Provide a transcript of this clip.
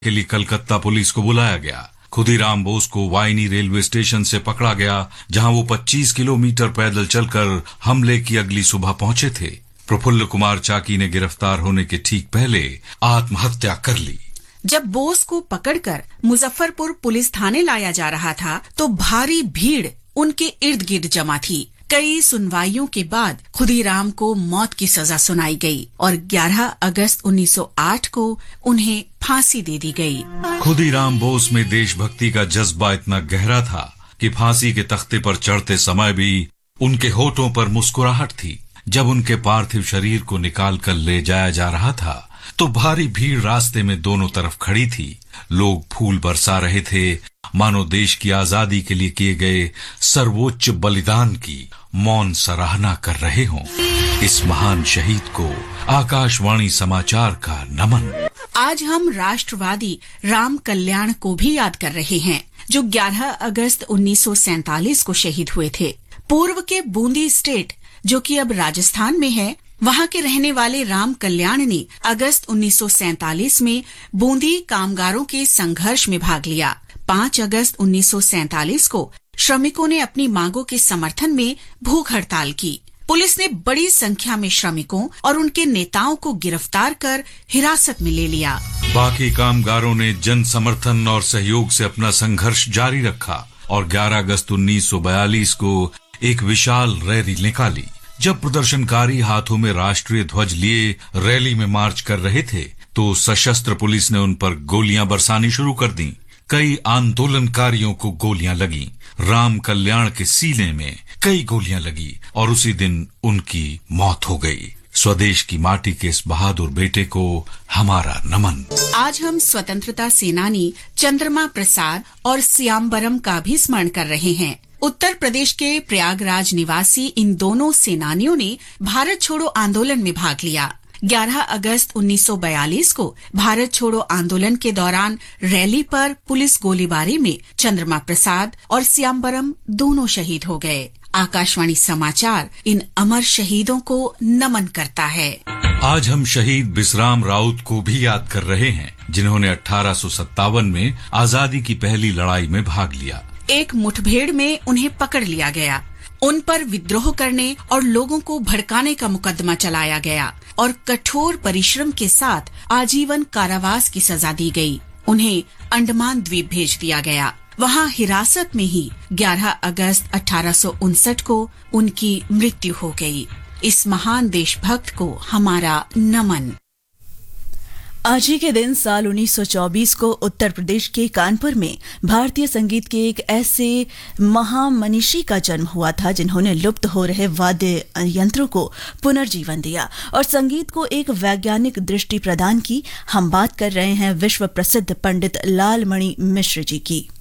के लिए कलकत्ता पुलिस को बुलाया गया। खुदीराम बोस को वाइनी रेलवे स्टेशन से पकड़ा गया, जहां वो 25 किलोमीटर पैदल चलकर हमले की अगली सुबह पहुंचे थे। प्रफुल्ल कुमार चाकी ने गिरफ्तार होने के ठीक पहले आत्महत्या कर ली। जब बोस को पकड़कर मुजफ्फरपुर पुलिस थाने लाया जा रहा था तो भारी भीड़ उनके इर्द गिर्द जमा थी। कई सुनवाइयों के बाद खुदीराम को मौत की सजा सुनाई गई और 11 अगस्त 1908 को उन्हें फांसी दे दी गई। खुदीराम बोस में देशभक्ति का जज्बा इतना गहरा था कि फांसी के तख्ते पर चढ़ते समय भी उनके होठों पर मुस्कुराहट थी। जब उनके पार्थिव शरीर को निकाल कर ले जाया जा रहा था तो भारी भीड़ रास्ते में दोनों तरफ खड़ी थी। लोग फूल बरसा रहे थे, मानो देश की आजादी के लिए किए गए सर्वोच्च बलिदान की मौन सराहना कर रहे हों। इस महान शहीद को आकाशवाणी समाचार का नमन। आज हम राष्ट्रवादी राम कल्याण को भी याद कर रहे हैं, जो 11 अगस्त 1947 को शहीद हुए थे। पूर्व के बूंदी स्टेट, जो कि अब राजस्थान में है, वहां के रहने वाले राम कल्याण ने अगस्त 1947 में बूंदी कामगारों के संघर्ष में भाग लिया। 5 अगस्त 1947 को श्रमिकों ने अपनी मांगों के समर्थन में भूख हड़ताल की। पुलिस ने बड़ी संख्या में श्रमिकों और उनके नेताओं को गिरफ्तार कर हिरासत में ले लिया। बाकी कामगारों ने जन समर्थन और सहयोग से अपना संघर्ष जारी रखा और 11 अगस्त 1942 को एक विशाल रैली निकाली। जब प्रदर्शनकारी हाथों में राष्ट्रीय ध्वज लिए रैली में मार्च कर रहे थे तो सशस्त्र पुलिस ने उन पर गोलियां बरसानी शुरू कर दी। कई आंदोलनकारियों को गोलियां लगी। राम कल्याण के सीने में कई गोलियां लगी और उसी दिन उनकी मौत हो गई। स्वदेश की माटी के इस बहादुर बेटे को हमारा नमन। आज हम स्वतंत्रता सेनानी चंद्रमा प्रसाद और सियाम्बरम का भी स्मरण कर रहे हैं। उत्तर प्रदेश के प्रयागराज निवासी इन दोनों सेनानियों ने भारत छोड़ो आंदोलन में भाग लिया। 11 अगस्त 1942 को भारत छोड़ो आंदोलन के दौरान रैली पर पुलिस गोलीबारी में चंद्रमा प्रसाद और सियाम्बरम दोनों शहीद हो गए। आकाशवाणी समाचार इन अमर शहीदों को नमन करता है। आज हम शहीद बिसराम राउत को भी याद कर रहे हैं, जिन्होंने 1857 में आजादी की पहली लड़ाई में भाग लिया। एक मुठभेड़ में उन्हें पकड़ लिया गया। उन पर विद्रोह करने और लोगों को भड़काने का मुकदमा चलाया गया और कठोर परिश्रम के साथ आजीवन कारावास की सजा दी गई। उन्हें अंडमान द्वीप भेज दिया गया। वहां हिरासत में ही 11 अगस्त 1859 को उनकी मृत्यु हो गई। इस महान देशभक्त को हमारा नमन। आज ही के दिन साल 1924 को उत्तर प्रदेश के कानपुर में भारतीय संगीत के एक ऐसे महामनीषी का जन्म हुआ था जिन्होंने लुप्त हो रहे वाद्य यंत्रों को पुनर्जीवन दिया और संगीत को एक वैज्ञानिक दृष्टि प्रदान की। हम बात कर रहे हैं विश्व प्रसिद्ध पंडित लालमणि मिश्र जी की।